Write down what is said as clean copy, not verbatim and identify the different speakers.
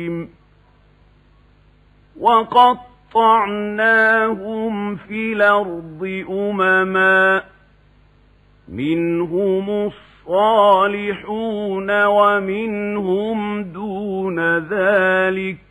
Speaker 1: وقطعناهم في الأرض أمما منهم الصالحون ومنهم دون ذلك